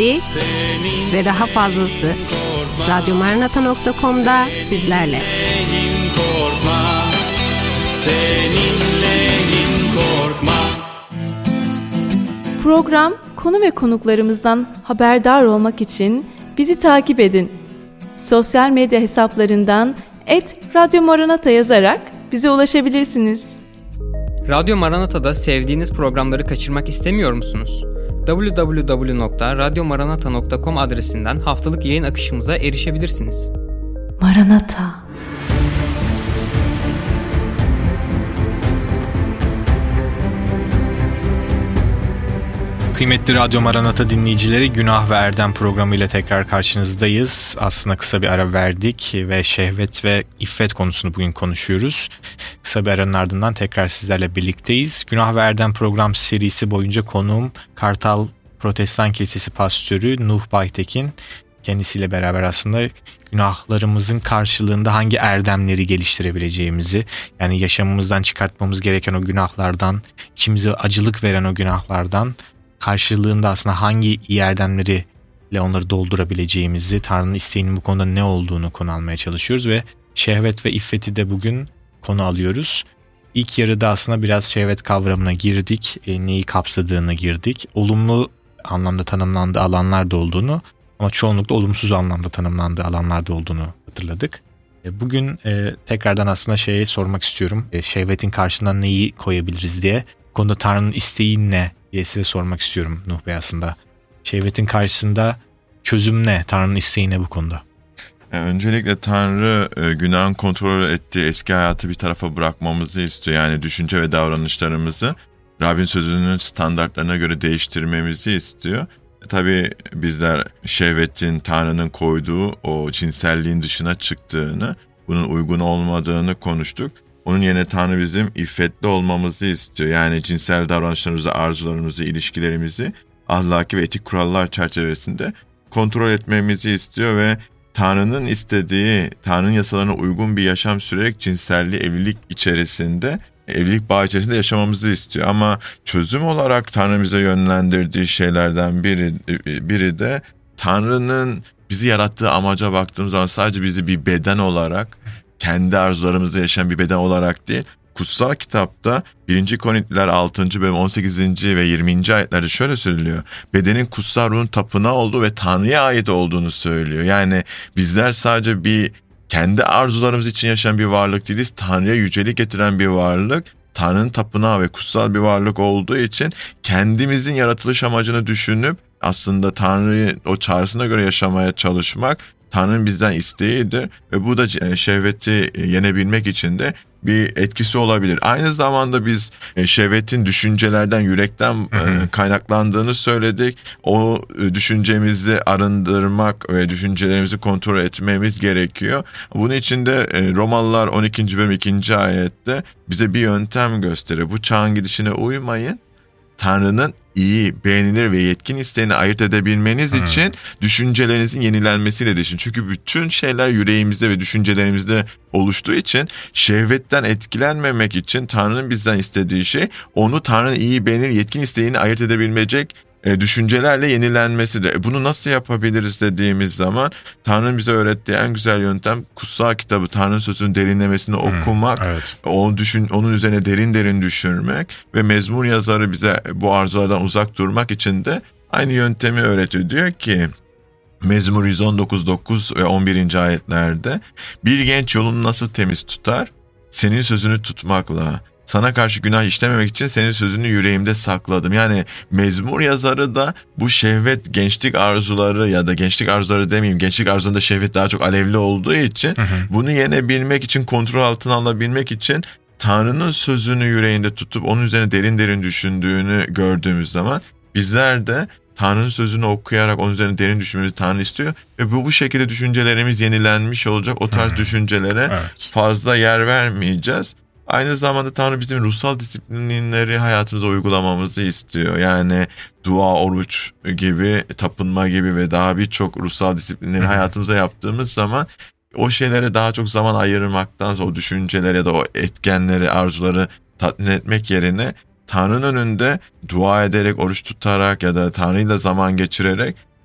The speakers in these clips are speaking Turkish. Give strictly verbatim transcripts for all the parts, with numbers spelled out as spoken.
hepsi ve daha fazlası radyo maranata nokta com'da sizlerle. Korkma, seninleyim korkma. Program, konu ve konuklarımızdan haberdar olmak için bizi takip edin. Sosyal medya hesaplarından et radyo maranata yazarak bize ulaşabilirsiniz. Radyo Maranata'da sevdiğiniz programları kaçırmak istemiyor musunuz? double-u double-u double-u nokta radyo maranata nokta com adresinden haftalık yayın akışımıza erişebilirsiniz. Maranata. Kıymetli Radyo Maranata dinleyicileri, Günah ve Erdem programıyla tekrar karşınızdayız. Aslında kısa bir ara verdik ve şehvet ve iffet konusunu bugün konuşuyoruz. Kısa bir aranın ardından tekrar sizlerle birlikteyiz. Günah ve Erdem program serisi boyunca konuğum Kartal Protestan Kilisesi Pastörü Nuh Baytekin. Kendisiyle beraber aslında günahlarımızın karşılığında hangi erdemleri geliştirebileceğimizi, yani yaşamımızdan çıkartmamız gereken o günahlardan, içimize acılık veren o günahlardan karşılığında aslında hangi iyi erdemleriyle onları doldurabileceğimizi, Tanrı'nın isteğinin bu konuda ne olduğunu konu almaya çalışıyoruz ve şehvet ve iffeti de bugün konu alıyoruz. İlk yarıda aslında biraz şehvet kavramına girdik, e, neyi kapsadığını girdik, olumlu anlamda tanımlandığı alanlar da olduğunu ama çoğunlukla olumsuz anlamda tanımlandığı alanlar da olduğunu hatırladık. E, bugün e, tekrardan aslında şeyi sormak istiyorum, e, şehvetin karşısına neyi koyabiliriz diye, bu konuda Tanrı'nın isteği ne diye size sormak istiyorum Nuh Bey aslında. Şehvetin karşısında çözüm ne? Tanrı'nın isteği ne bu konuda? Yani öncelikle Tanrı e, günahın kontrol ettiği eski hayatı bir tarafa bırakmamızı istiyor. Yani düşünce ve davranışlarımızı Rabbin sözünün standartlarına göre değiştirmemizi istiyor. E, tabii bizler şehvetin Tanrı'nın koyduğu o cinselliğin dışına çıktığını, bunun uygun olmadığını konuştuk. Onun yerine Tanrı bizim iffetli olmamızı istiyor. Yani cinsel davranışlarımızı, arzularımızı, ilişkilerimizi ahlaki ve etik kurallar çerçevesinde kontrol etmemizi istiyor ve Tanrı'nın istediği, Tanrı'nın yasalarına uygun bir yaşam sürerek cinselliği evlilik içerisinde, evlilik bağı içerisinde yaşamamızı istiyor. Ama çözüm olarak Tanrı bize yönlendirdiği şeylerden biri, biri de Tanrı'nın bizi yarattığı amaca baktığımız zaman sadece bizi bir beden olarak, kendi arzularımızda yaşayan bir beden olarak değil, kutsal kitapta birinci Korintiler altıncı bölüm on sekizinci ve yirminci ayetlerde şöyle söylüyor. Bedenin kutsal ruhun tapınağı olduğu ve Tanrı'ya ait olduğunu söylüyor. Yani bizler sadece bir kendi arzularımız için yaşayan bir varlık değiliz. Tanrı'ya yücelik getiren bir varlık. Tanrı'nın tapınağı ve kutsal bir varlık olduğu için kendimizin yaratılış amacını düşünüp aslında Tanrı'yı o çağrısına göre yaşamaya çalışmak Tanrı'nın bizden isteğidir ve bu da şehveti yenebilmek için de bir etkisi olabilir. Aynı zamanda biz şehvetin düşüncelerden, yürekten hı hı. kaynaklandığını söyledik. O düşüncemizi arındırmak ve düşüncelerimizi kontrol etmemiz gerekiyor. Bunun için de Romalılar on ikinci bölüm ikinci ayette bize bir yöntem gösteriyor. Bu çağın gidişine uymayın. Tanrı'nın iyi, beğenilir ve yetkin isteğini ayırt edebilmeniz hmm. için düşüncelerinizin yenilenmesiyle düşün. Çünkü bütün şeyler yüreğimizde ve düşüncelerimizde oluştuğu için şehvetten etkilenmemek için Tanrı'nın bizden istediği şey onu Tanrı'nın iyi, beğenilir, yetkin isteğini ayırt edebilecek E, düşüncelerle yenilenmesidir. E, bunu nasıl yapabiliriz dediğimiz zaman Tanrı'nın bize öğrettiği en güzel yöntem kutsal kitabı, Tanrı'nın sözünün derinlemesine hmm, okumak, evet. o düşün, onun üzerine derin derin düşünmek ve mezmur yazarı bize bu arzulardan uzak durmak için de aynı yöntemi öğretiyor. Diyor ki Mezmur yüz on dokuz dokuz ve on birinci ayetlerde bir genç yolunu nasıl temiz tutar? Senin sözünü tutmakla. Sana karşı günah işlememek için senin sözünü yüreğimde sakladım. Yani mezmur yazarı da bu şehvet, gençlik arzuları ya da gençlik arzuları demeyeyim, gençlik arzularında şehvet daha çok alevli olduğu için hı hı. bunu yenebilmek için, kontrol altına alabilmek için Tanrı'nın sözünü yüreğinde tutup onun üzerine derin derin düşündüğünü gördüğümüz zaman bizler de Tanrı'nın sözünü okuyarak onun üzerine derin düşünmemizi Tanrı istiyor ve bu bu şekilde düşüncelerimiz yenilenmiş olacak. O tarz hmm. düşüncelere evet. fazla yer vermeyeceğiz. Aynı zamanda Tanrı bizim ruhsal disiplinleri hayatımıza uygulamamızı istiyor. Yani dua, oruç gibi, tapınma gibi ve daha birçok ruhsal disiplinleri hayatımıza yaptığımız zaman o şeylere daha çok zaman ayırmaktansa o düşüncelere ya da o etkenleri, arzuları tatmin etmek yerine Tanrı'nın önünde dua ederek, oruç tutarak ya da Tanrı'yla zaman geçirerek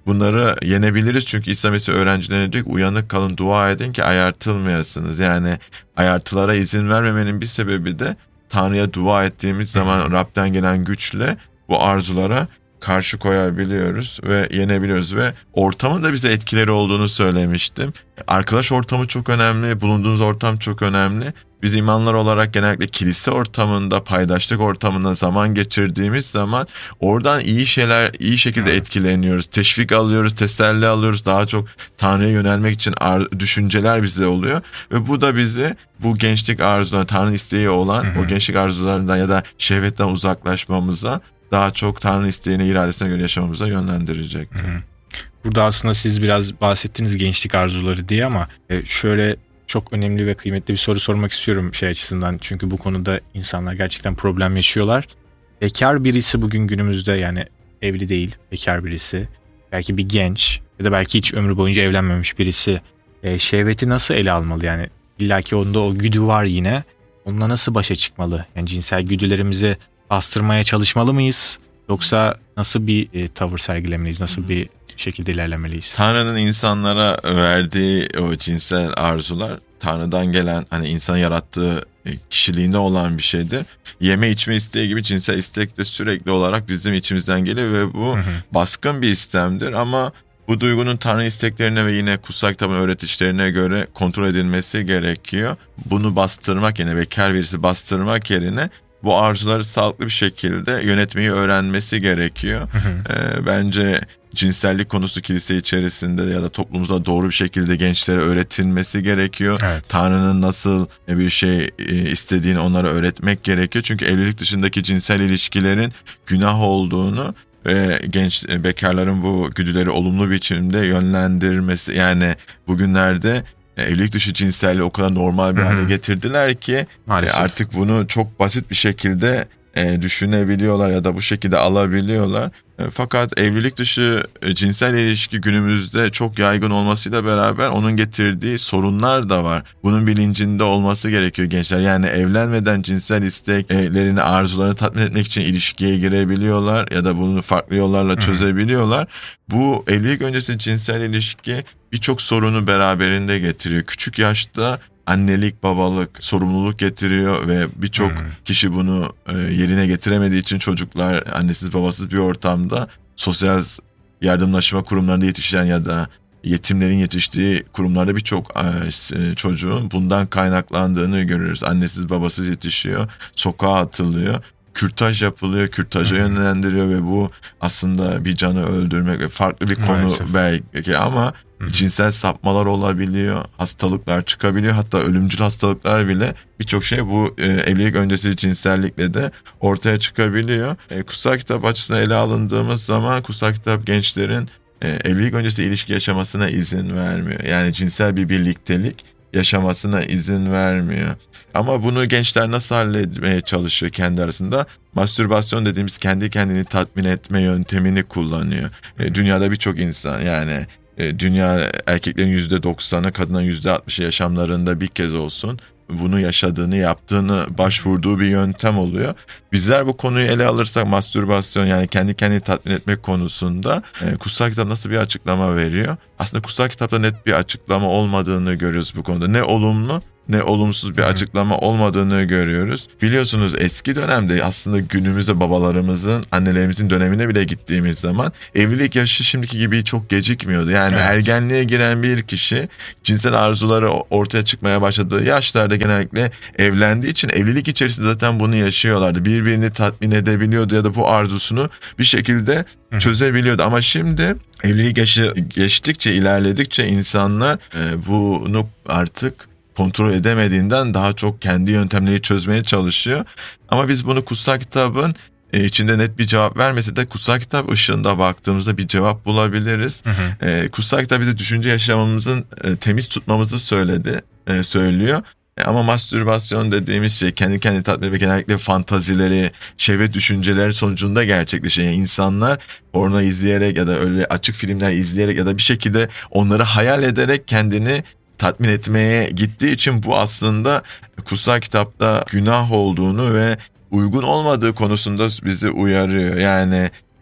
bunları yenebiliriz. Çünkü İsa Mesih öğrencilerine diyor ki uyanık kalın, dua edin ki ayartılmayasınız. Yani ayartılara izin vermemenin bir sebebi de Tanrı'ya dua ettiğimiz zaman Rab'den gelen güçle bu arzulara karşı koyabiliyoruz ve yenebiliyoruz ve ortamın da bize etkileri olduğunu söylemiştim. Arkadaş ortamı çok önemli, bulunduğunuz ortam çok önemli. Biz imanlar olarak genellikle kilise ortamında, paydaşlık ortamında zaman geçirdiğimiz zaman oradan iyi şeyler, iyi şekilde etkileniyoruz. Teşvik alıyoruz, teselli alıyoruz. Daha çok Tanrı'ya yönelmek için ar- düşünceler bizde oluyor. Ve bu da bizi bu gençlik arzularına, Tanrı isteği olan hı hı. o gençlik arzularından ya da şehvetten uzaklaşmamıza, daha çok Tanrı isteğine, iradesine göre yaşamamıza yönlendirecektir. Hı hı. Burada aslında siz biraz bahsettiniz gençlik arzuları diye ama şöyle çok önemli ve kıymetli bir soru sormak istiyorum şey açısından. Çünkü bu konuda insanlar gerçekten problem yaşıyorlar. Bekar birisi bugün günümüzde, yani evli değil, bekar birisi, belki bir genç ya da belki hiç ömrü boyunca evlenmemiş birisi şehveti nasıl ele almalı? Yani illaki onda o güdü var yine. Onunla nasıl başa çıkmalı? Yani cinsel güdülerimizi bastırmaya çalışmalı mıyız? Yoksa nasıl bir e, tavır sergilemeliyiz? Nasıl bir şekilde ilerlemeliyiz? Tanrı'nın insanlara verdiği o cinsel arzular Tanrı'dan gelen, hani insan yarattığı kişiliğinde olan bir şeydir. Yeme içme isteği gibi cinsel istek de sürekli olarak bizim içimizden geliyor ve bu hı hı. baskın bir istemdir ama bu duygunun Tanrı isteklerine ve yine kutsal kitabın öğretişlerine göre kontrol edilmesi gerekiyor. Bunu bastırmak yerine, bekar birisi bastırmak yerine bu arzuları sağlıklı bir şekilde yönetmeyi öğrenmesi gerekiyor. Hı hı. E, bence cinsellik konusu kilise içerisinde ya da toplumumuzda doğru bir şekilde gençlere öğretilmesi gerekiyor. Evet. Tanrı'nın nasıl bir şey istediğini onlara öğretmek gerekiyor. Çünkü evlilik dışındaki cinsel ilişkilerin günah olduğunu ve genç bekarların bu güdüleri olumlu biçimde yönlendirmesi, yani bugünlerde evlilik dışı cinselliği o kadar normal bir hale getirdiler ki Maalesef. artık bunu çok basit bir şekilde e, düşünebiliyorlar ya da bu şekilde alabiliyorlar. E, fakat evlilik dışı e, cinsel ilişki günümüzde çok yaygın olmasıyla beraber onun getirdiği sorunlar da var. Bunun bilincinde olması gerekiyor gençler. Yani evlenmeden cinsel isteklerini, arzularını tatmin etmek için ilişkiye girebiliyorlar ya da bunu farklı yollarla çözebiliyorlar. Bu evlilik öncesi cinsel ilişki birçok sorunu beraberinde getiriyor. Küçük yaşta annelik, babalık sorumluluk getiriyor ve birçok hmm. kişi bunu e, yerine getiremediği için çocuklar annesiz babasız bir ortamda sosyal yardımlaşma kurumlarında yetişen ya da yetimlerin yetiştiği kurumlarda birçok e, çocuğun bundan kaynaklandığını görüyoruz. Annesiz babasız yetişiyor, sokağa atılıyor. Kürtaj yapılıyor, kürtaja yönlendiriyor ve bu aslında bir canı öldürmek ve farklı bir konu Maalesef. belki ama Hı-hı. cinsel sapmalar olabiliyor, hastalıklar çıkabiliyor, hatta ölümcül hastalıklar bile birçok şey bu e, evlilik öncesi cinsellikle de ortaya çıkabiliyor. E, kutsal kitap açısından ele alındığımız zaman kutsal kitap gençlerin e, evlilik öncesi ilişki yaşamasına izin vermiyor. Yani cinsel bir birliktelik yaşamasına izin vermiyor. Ama bunu gençler nasıl halletmeye çalışıyor kendi arasında? Mastürbasyon dediğimiz kendi kendini tatmin etme yöntemini kullanıyor. E, dünyada birçok insan, yani e, dünya erkeklerin yüzde doksanı, kadınların yüzde altmışı yaşamlarında bir kez olsun bunu yaşadığını, yaptığını, başvurduğu bir yöntem oluyor. Bizler bu konuyu ele alırsak mastürbasyon, yani kendi kendini tatmin etmek konusunda e, kutsal kitap nasıl bir açıklama veriyor? Aslında kutsal kitapta net bir açıklama olmadığını görüyoruz bu konuda. Ne olumlu ne olumsuz bir açıklama olmadığını görüyoruz. Biliyorsunuz eski dönemde aslında günümüzde babalarımızın, annelerimizin dönemine bile gittiğimiz zaman evlilik yaşı şimdiki gibi çok gecikmiyordu. Yani evet. ergenliğe giren bir kişi cinsel arzuları ortaya çıkmaya başladığı yaşlarda genellikle evlendiği için evlilik içerisinde zaten bunu yaşıyorlardı. Birbirini tatmin edebiliyordu ya da bu arzusunu bir şekilde çözebiliyordu. Ama şimdi evlilik yaşı geçtikçe, ilerledikçe insanlar e, bunu artık kontrol edemediğinden daha çok kendi yöntemleri çözmeye çalışıyor. Ama biz bunu kutsal kitabın içinde net bir cevap vermese de kutsal kitap ışığında baktığımızda bir cevap bulabiliriz. Hı hı. E, kutsal kitap bize düşünce yaşamımızın e, temiz tutmamızı söyledi, e, söylüyor. E, ama mastürbasyon dediğimiz şey kendi kendini tatmin ve genellikle fantazileri, şehvet düşünceleri sonucunda gerçekleşiyor. Yani insanlar porno izleyerek ya da öyle açık filmler izleyerek ya da bir şekilde onları hayal ederek kendini tatmin etmeye gittiği için bu aslında kutsal kitapta günah olduğunu ve uygun olmadığı konusunda bizi uyarıyor. Yani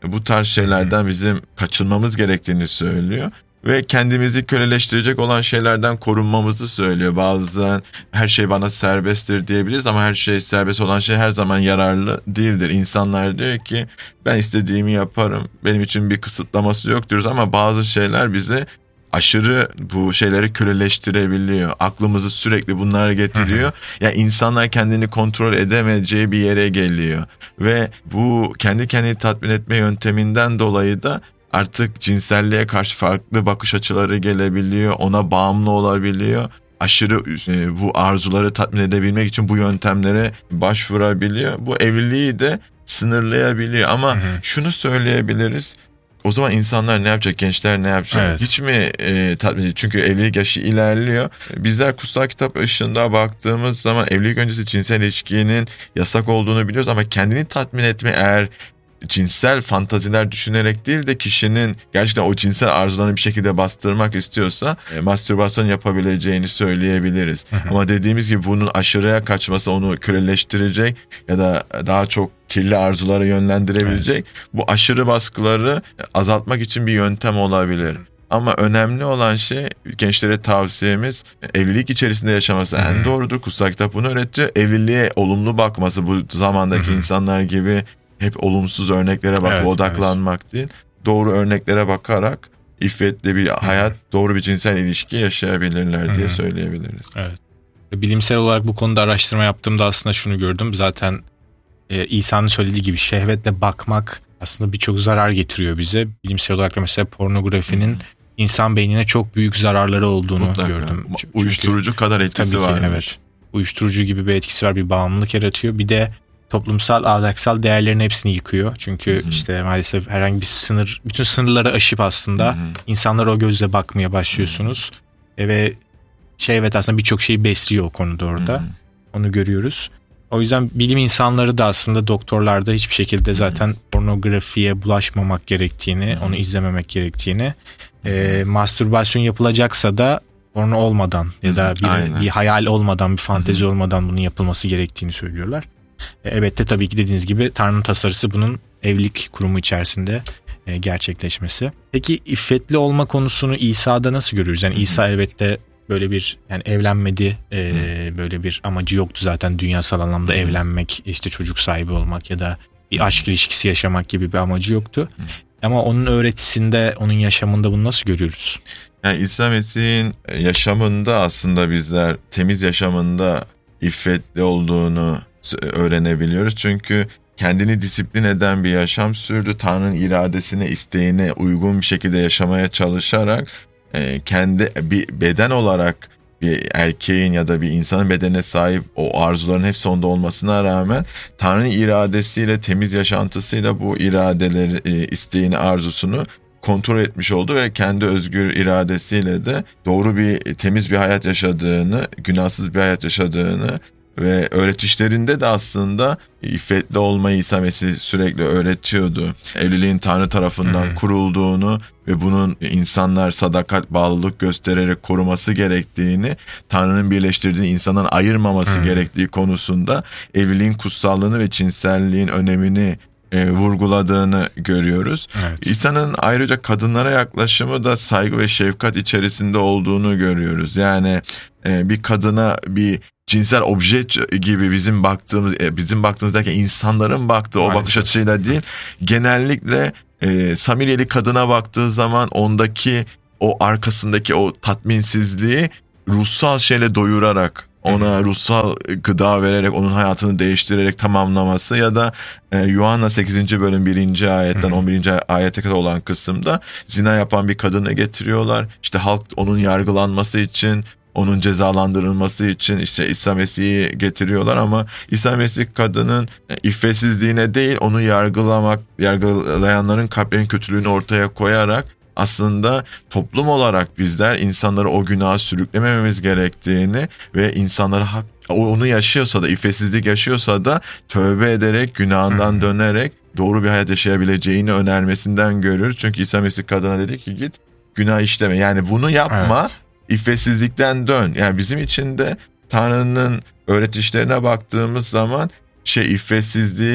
bu tarz şeylerden bizim kaçınmamız gerektiğini söylüyor. Ve kendimizi köleleştirecek olan şeylerden korunmamızı söylüyor. Bazen her şey bana serbesttir diyebiliriz ama her şey serbest olan şey her zaman yararlı değildir. İnsanlar diyor ki ben istediğimi yaparım, benim için bir kısıtlaması yok diyoruz ama bazı şeyler bizi aşırı bu şeyleri köleleştirebiliyor. Aklımızı sürekli bunlar getiriyor. Ya yani insanlar kendini kontrol edemeyeceği bir yere geliyor. Ve bu kendi kendini tatmin etme yönteminden dolayı da artık cinselliğe karşı farklı bakış açıları gelebiliyor. Ona bağımlı olabiliyor. Aşırı e, bu arzuları tatmin edebilmek için bu yöntemlere başvurabiliyor. Bu evliliği de sınırlayabiliyor. Ama hı hı. şunu söyleyebiliriz. O zaman insanlar ne yapacak? Gençler ne yapacak? Evet. Hiç mi e, tatmin edici? Çünkü evlilik yaşı ilerliyor. Bizler kutsal kitap ışığında baktığımız zaman evlilik öncesi cinsel ilişkinin yasak olduğunu biliyoruz ama kendini tatmin etme eğer cinsel fantaziler düşünerek değil de kişinin gerçekten o cinsel arzularını bir şekilde bastırmak istiyorsa e, mastürbasyon yapabileceğini söyleyebiliriz. Hı hı. Ama dediğimiz gibi bunun aşırıya kaçması onu köleleştirecek ya da daha çok kirli arzulara yönlendirebilecek. Evet. Bu aşırı baskıları azaltmak için bir yöntem olabilir. Ama önemli olan şey gençlere tavsiyemiz evlilik içerisinde yaşaması en hmm. doğrudur. Kutsal kitap bunu öğretiyor. Evliliğe olumlu bakması bu zamandaki hmm. insanlar gibi hep olumsuz örneklere bakıp evet, odaklanmak evet. değil. Doğru örneklere bakarak iffetli bir hayat, hmm. doğru bir cinsel ilişki yaşayabilirler hmm. diye söyleyebiliriz. Evet. Bilimsel olarak bu konuda araştırma yaptığımda aslında şunu gördüm. Zaten e, İsa'nın söylediği gibi şehvetle bakmak aslında birçok zarar getiriyor bize. Bilimsel olarak da mesela pornografinin hmm. insan beynine çok büyük zararları olduğunu Mutlaka. gördüm. Çünkü, uyuşturucu kadar etkisi var. Evet. Uyuşturucu gibi bir etkisi var, bir bağımlılık yaratıyor. Bir de toplumsal, ahlaksal değerlerin hepsini yıkıyor. Çünkü Hı-hı. işte maalesef herhangi bir sınır, bütün sınırları aşıp aslında Hı-hı. insanlara o gözle bakmaya başlıyorsunuz. E ve şey evet aslında birçok şeyi besliyor o konuda orada. Hı-hı. Onu görüyoruz. O yüzden bilim insanları da aslında doktorlar da hiçbir şekilde zaten Hı-hı. pornografiye bulaşmamak gerektiğini, Hı-hı. onu izlememek gerektiğini, e, mastürbasyon yapılacaksa da porno olmadan ya da bir, bir hayal olmadan, bir fantezi Hı-hı. olmadan bunun yapılması gerektiğini söylüyorlar. E, evet de tabii ki dediğiniz gibi Tanrı'nın tasarısı bunun evlilik kurumu içerisinde e, gerçekleşmesi. Peki iffetli olma konusunu İsa'da nasıl görüyoruz? Yani Hı-hı. İsa elbette böyle bir yani evlenmedi, e, böyle bir amacı yoktu zaten dünyasal anlamda Hı. evlenmek, işte çocuk sahibi olmak ya da bir aşk ilişkisi yaşamak gibi bir amacı yoktu. Hı. Ama onun öğretisinde, onun yaşamında bunu nasıl görüyoruz? Yani İsa Mesih'in yaşamında aslında bizler temiz yaşamında iffetli olduğunu öğrenebiliyoruz. Çünkü kendini disiplin eden bir yaşam sürdü. Tanrı'nın iradesine, isteğine uygun bir şekilde yaşamaya çalışarak kendi bir beden olarak bir erkeğin ya da bir insanın bedenine sahip o arzuların hepsi onda olmasına rağmen Tanrı'nın iradesiyle, temiz yaşantısıyla bu iradeleri, isteğini, arzusunu kontrol etmiş oldu ve kendi özgür iradesiyle de doğru bir, temiz bir hayat yaşadığını, günahsız bir hayat yaşadığını ve öğretişlerinde de aslında iffetli olmayı İsa Mesih sürekli öğretiyordu. Evliliğin Tanrı tarafından hmm. kurulduğunu ve bunun insanlar sadakat, bağlılık göstererek koruması gerektiğini, Tanrı'nın birleştirdiği insandan ayırmaması hmm. gerektiği konusunda evliliğin kutsallığını ve cinselliğin önemini e, vurguladığını görüyoruz. Evet. İsa'nın ayrıca kadınlara yaklaşımı da saygı ve şefkat içerisinde olduğunu görüyoruz. Yani e, bir kadına bir cinsel obje gibi bizim baktığımız, bizim baktığımız derken insanların baktığı o bakış açıyla değil, genellikle e, Samiriyeli kadına baktığı zaman ondaki o arkasındaki o tatminsizliği ruhsal şeyle doyurarak, ona ruhsal gıda vererek, onun hayatını değiştirerek tamamlaması ya da e, Yuhanna sekizinci bölüm birinci ayetten on birinci ayete kadar olan kısımda zina yapan bir kadını getiriyorlar. İşte halk onun yargılanması için, onun cezalandırılması için işte İsa Mesih'i getiriyorlar ama İsa Mesih kadının iffetsizliğine değil, onu yargılamak, yargılayanların kalplerinin kötülüğünü ortaya koyarak aslında toplum olarak bizler insanları o günaha sürüklemememiz gerektiğini ve insanlara hak, onu yaşıyorsa da, iffetsizlik yaşıyorsa da tövbe ederek, günahından dönerek doğru bir hayat yaşayabileceğini önermesinden görüyoruz. Çünkü İsa Mesih kadına dedi ki git günah işleme, yani bunu yapma. Evet. İffetsizlikten dön. Yani bizim için de Tanrı'nın öğretişlerine baktığımız zaman şey iffetsizliği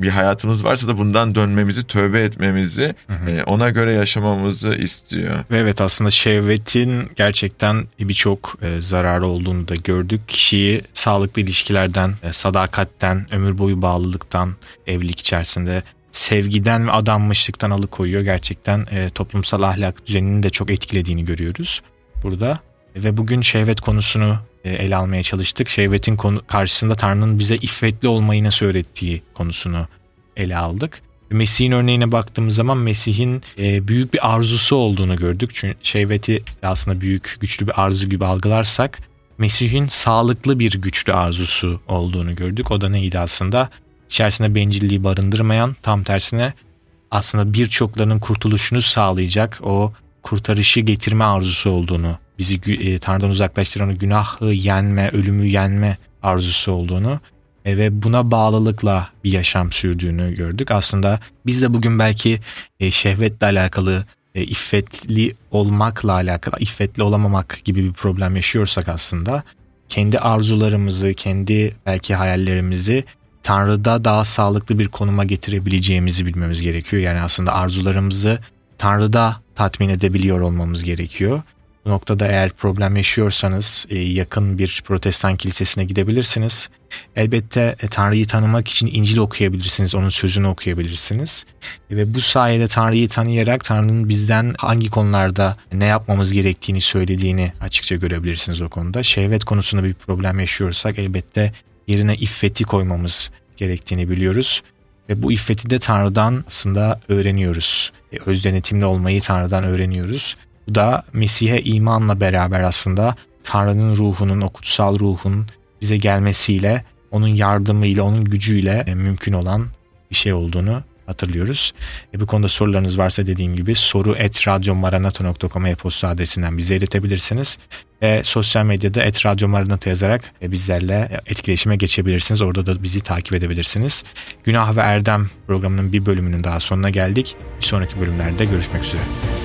bir hayatımız varsa da bundan dönmemizi, tövbe etmemizi, hı hı. E, ona göre yaşamamızı istiyor. Ve evet, aslında şehvetin gerçekten birçok e, zararı olduğunu da gördük. Kişiyi sağlıklı ilişkilerden, e, sadakatten, ömür boyu bağlılıktan, evlilik içerisinde sevgiden ve adanmışlıktan alıkoyuyor. Gerçekten e, toplumsal ahlak düzenini de çok etkilediğini görüyoruz burada. Ve bugün şehvet konusunu e, ele almaya çalıştık. Şehvetin konu karşısında Tanrı'nın bize iffetli olmayı nasıl öğrettiği konusunu ele aldık. Mesih'in örneğine baktığımız zaman Mesih'in e, büyük bir arzusu olduğunu gördük. Çünkü şehveti aslında büyük, güçlü bir arzu gibi algılarsak Mesih'in sağlıklı bir güçlü arzusu olduğunu gördük. O da neydi aslında? İçerisinde bencilliği barındırmayan, tam tersine aslında birçoklarının kurtuluşunu sağlayacak o kurtarışı getirme arzusu olduğunu, bizi e, Tanrı'dan uzaklaştıran o günahı yenme, ölümü yenme arzusu olduğunu e, ve buna bağlılıkla bir yaşam sürdüğünü gördük. Aslında biz de bugün belki e, şehvetle alakalı, e, iffetli olmakla alakalı, iffetli olamamak gibi bir problem yaşıyorsak aslında kendi arzularımızı, kendi belki hayallerimizi Tanrı'da daha sağlıklı bir konuma getirebileceğimizi bilmemiz gerekiyor. Yani aslında arzularımızı Tanrı'da tatmin edebiliyor olmamız gerekiyor. Bu noktada eğer problem yaşıyorsanız yakın bir Protestan kilisesine gidebilirsiniz. Elbette Tanrı'yı tanımak için İncil okuyabilirsiniz, onun sözünü okuyabilirsiniz. Ve bu sayede Tanrı'yı tanıyarak Tanrı'nın bizden hangi konularda ne yapmamız gerektiğini söylediğini açıkça görebilirsiniz o konuda. Şehvet konusunda bir problem yaşıyorsak elbette yerine iffeti koymamız gerektiğini biliyoruz. Ve bu iffeti de Tanrı'dan aslında öğreniyoruz. Öz denetimli olmayı Tanrı'dan öğreniyoruz. Bu da Mesih'e imanla beraber aslında Tanrı'nın ruhunun, o kutsal ruhun bize gelmesiyle, onun yardımıyla, onun gücüyle mümkün olan bir şey olduğunu hatırlıyoruz. E bu konuda sorularınız varsa dediğim gibi soru et radyomaranata nokta com e-posta adresinden bize iletebilirsiniz. Ve sosyal medyada et radyomaranata yazarak bizlerle etkileşime geçebilirsiniz. Orada da bizi takip edebilirsiniz. Günah ve Erdem programının bir bölümünün daha sonuna geldik. Bir sonraki bölümlerde görüşmek üzere.